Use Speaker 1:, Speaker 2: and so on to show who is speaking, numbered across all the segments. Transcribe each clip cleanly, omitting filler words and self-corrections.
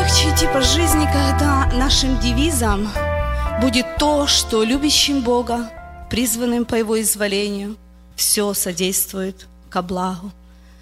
Speaker 1: легче идти по жизни, когда нашим девизом будет то, что любящим Бога, призванным по Его изволению, все содействует ко благу.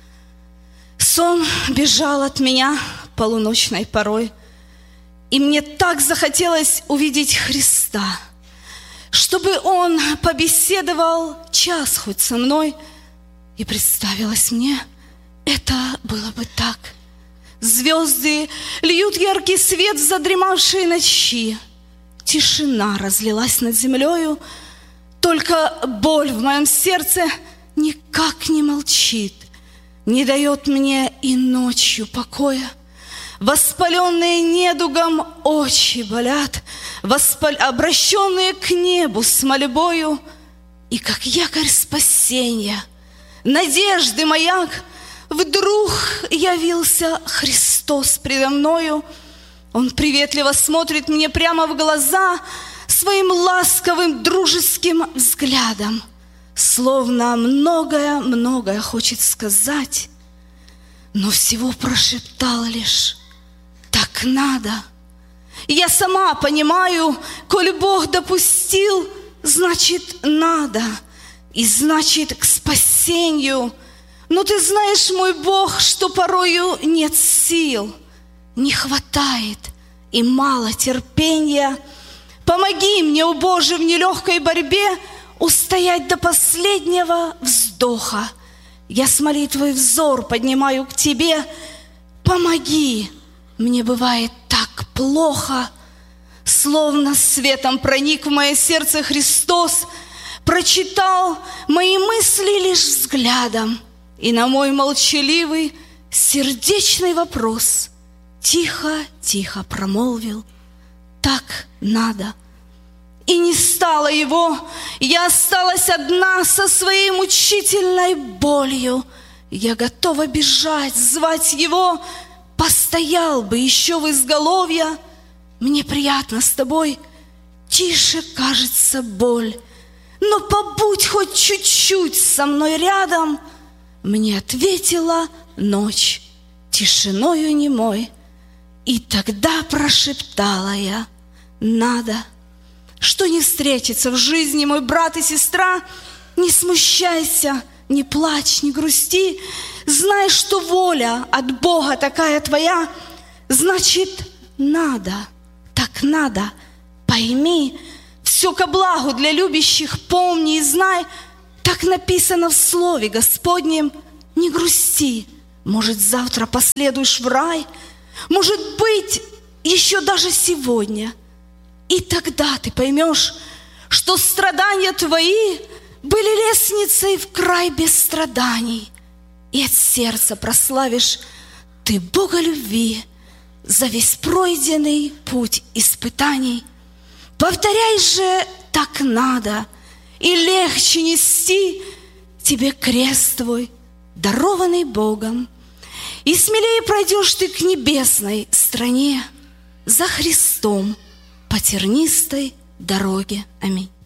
Speaker 1: Сон бежал от меня полуночной порой, и мне так захотелось увидеть Христа, чтобы Он побеседовал час хоть со мной, и представилось мне, это было бы так. Звезды льют яркий свет в задремавшие ночи. Тишина разлилась над землею, только боль в моем сердце никак не молчит, не дает мне и ночью покоя. Воспаленные недугом очи болят, обращенные к небу с мольбою, и как якорь спасения, надежды маяк, вдруг явился Христос предо мною. Он приветливо смотрит мне прямо в глаза своим ласковым дружеским взглядом, словно многое хочет сказать, но всего прошептал лишь: так надо. Я сама понимаю, коль Бог допустил, значит надо, и значит к спасению. Но ты знаешь, мой Бог, что порою нет сил, не хватает и мало терпения. Помоги мне, о Боже, в нелегкой борьбе устоять до последнего вздоха. Я с молитвой взор поднимаю к Тебе. Помоги, мне бывает так плохо. Словно светом проник в мое сердце Христос, прочитал мои мысли лишь взглядом, и на мой молчаливый, сердечный вопрос тихо промолвил: так надо. И не стало его, я осталась одна со своей мучительной болью. Я готова бежать, звать его, постоял бы еще в изголовье. Мне приятно с тобой, тише кажется боль, но побудь хоть чуть-чуть со мной рядом. Мне ответила ночь тишиною немой, и тогда прошептала я: надо. Что не встретится в жизни, мой брат и сестра, не смущайся, не плачь, не грусти. Знай, что воля от Бога такая твоя, значит, надо, так надо. Пойми, все ко благу для любящих помни и знай, так написано в Слове Господнем. Не грусти, может, завтра последуешь в рай, может быть, еще даже сегодня. И тогда ты поймешь, что страдания твои были лестницей в край без страданий, и от сердца прославишь ты Бога любви за весь пройденный путь испытаний. Повторяй же, так надо, и легче нести тебе крест твой, дарованный Богом, и смелее пройдешь ты к небесной стране за Христом по тернистой дороге. Аминь.